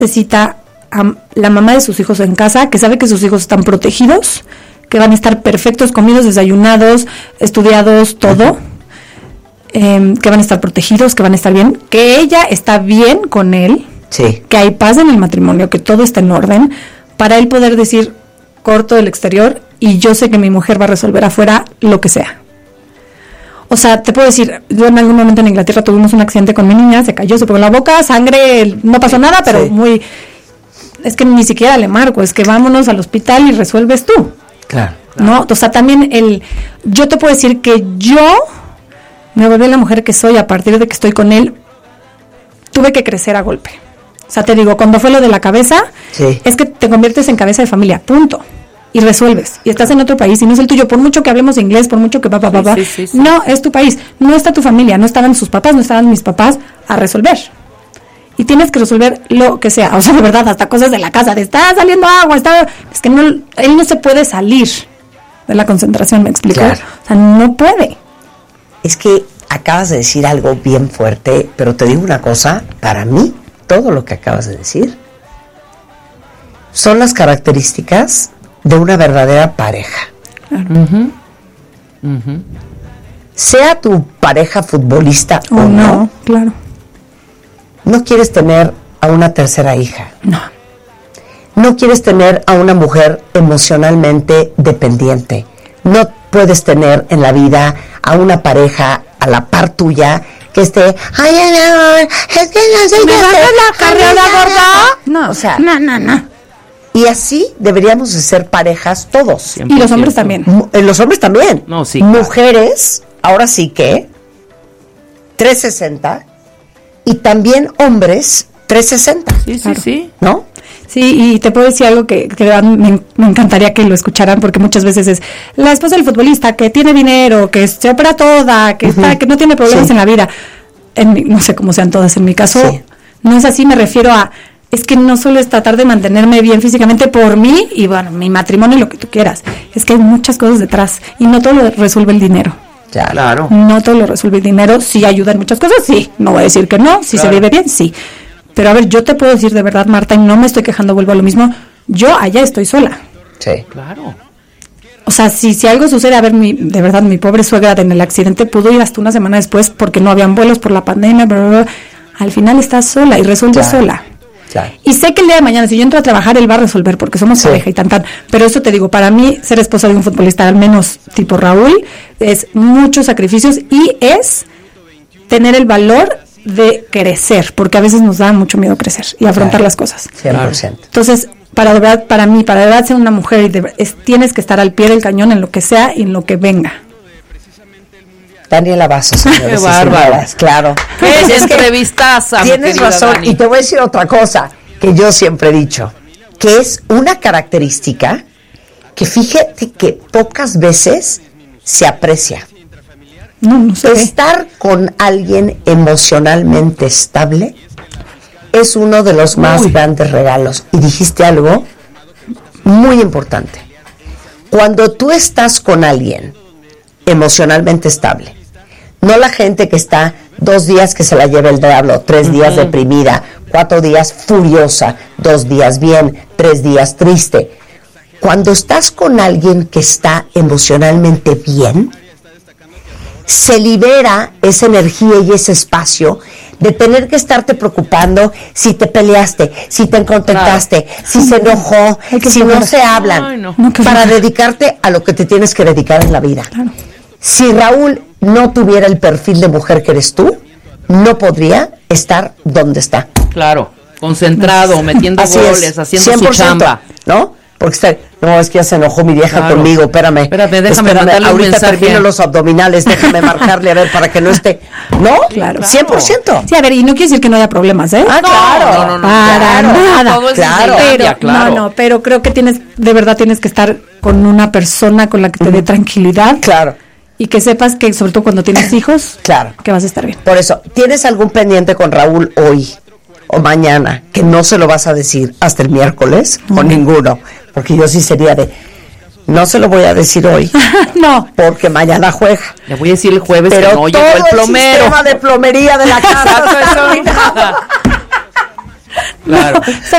necesita a la mamá de sus hijos en casa, que sabe que sus hijos están protegidos, que van a estar perfectos, comidos, desayunados, estudiados, todo, que van a estar protegidos, que van a estar bien, que ella está bien con él, sí, que hay paz en el matrimonio, que todo está en orden, para él poder decir, corto del exterior, y yo sé que mi mujer va a resolver afuera lo que sea. O sea, te puedo decir, yo en algún momento en Inglaterra tuvimos un accidente con mi niña, se cayó, se pegó en la boca, sangre, no pasó nada, pero sí, es que ni siquiera le marco, es que vámonos al hospital y resuelves tú. claro. ¿No? O sea, también yo te puedo decir que yo me volví la mujer que soy a partir de que estoy con él, tuve que crecer a golpe. O sea, te digo, cuando fue lo de la cabeza, Sí. es que te conviertes en cabeza de familia, punto. Y resuelves. Y estás en otro país y no es el tuyo. Por mucho que hablemos inglés, por mucho que Sí. no es tu país. No está tu familia. No estaban sus papás, no estaban mis papás a resolver. Y tienes que resolver lo que sea. O sea, de verdad, hasta cosas de la casa. De está saliendo agua, es que no, él no se puede salir de la concentración, ¿me explico? Claro. O sea, no puede. Es que acabas de decir algo bien fuerte, pero te digo una cosa, para mí, todo lo que acabas de decir son las características de una verdadera pareja. Uh-huh. Uh-huh. Sea tu pareja futbolista o no, claro. no quieres tener a una tercera hija. No. No quieres tener a una mujer emocionalmente dependiente. No puedes tener en la vida a una pareja a la par tuya que esté, ay, mi amor, es que no sé ¿Me qué bajas hacer. la carrera, gorda? No, O sea, no. y así deberíamos de ser parejas todos. 100%. Y los hombres también. Los hombres también. No, sí, Mujeres, ahora sí que 360 y también hombres 360. Sí. ¿No? Sí, y te puedo decir algo que de verdad me encantaría que lo escucharan, porque muchas veces es la esposa del futbolista que tiene dinero, que se opera toda, que que no tiene problemas Sí. en la vida. No sé cómo sean todas en mi caso. Sí. No es así, me refiero a, es que no solo es tratar de mantenerme bien físicamente por mí y bueno, mi matrimonio y lo que tú quieras. Es que hay muchas cosas detrás y no todo lo resuelve el dinero. Claro. No todo lo resuelve el dinero, sí ayuda en muchas cosas, sí. No voy a decir que no, si se vive bien, sí. Pero a ver, yo te puedo decir de verdad, Marta, y no me estoy quejando, vuelvo a lo mismo, yo allá estoy sola. Sí. Claro. O sea, si algo sucede, a ver, de verdad, mi pobre suegra en el accidente pudo ir hasta una semana después porque no habían vuelos por la pandemia, bla. Al final estás sola y resuelves sola. Claro. Y sé que el día de mañana, si yo entro a trabajar, él va a resolver porque somos pareja y tan. Pero eso te digo, para mí, ser esposa de un futbolista, al menos tipo Raúl, es muchos sacrificios y es tener el valor de crecer, porque a veces nos da mucho miedo crecer y afrontar las cosas. 100%. Entonces, para de verdad ser una mujer, tienes que estar al pie del cañón en lo que sea y en lo que venga. Daniela Basso, señores. Qué y bárbara. señoras, claro. Es Es que entrevistaza, mi tienes querida razón, Dani. y te voy a decir otra cosa que yo siempre he dicho, que es una característica que fíjate que pocas veces se aprecia. No sé. Estar con alguien emocionalmente estable es uno de los más grandes regalos. Y dijiste algo muy importante. Cuando tú estás con alguien emocionalmente estable, no la gente que está 2 días que se la lleva el diablo, 3 días deprimida, 4 días furiosa, 2 días bien, 3 días triste. Cuando estás con alguien que está emocionalmente bien, se libera esa energía y ese espacio de tener que estarte preocupando si te peleaste, si te contentaste, si se enojó, si no se hablan, Ay, no. para dedicarte a lo que te tienes que dedicar en la vida. Si Raúl no tuviera el perfil de mujer que eres tú, no podría estar donde está. Claro. Concentrado, metiendo Así goles, es, haciendo 100%, su chamba. ¿no? Porque no, es que ya se enojó mi vieja Claro. conmigo, espérame, Déjame mandarle un ahorita mensaje. termino los abdominales, déjame marcarle a ver para que no esté, ¿no? Claro. 100%. Sí, a ver, y no quiere decir que no haya problemas, ¿eh? Claro. No, Para claro. nada. Todo es Claro. Disneylandia, Pero, claro. pero creo que de verdad tienes que estar con una persona con la que te dé tranquilidad. Claro. Y que sepas que, sobre todo cuando tienes hijos, Claro. que vas a estar bien. Por eso, ¿tienes algún pendiente con Raúl hoy o mañana que no se lo vas a decir hasta el miércoles? O ninguno. Porque yo sí sería no se lo voy a decir hoy, No. porque mañana juega. Le voy a decir el jueves Pero que no llegó todo el plomero. sistema de plomería de la casa está arruinado. Claro.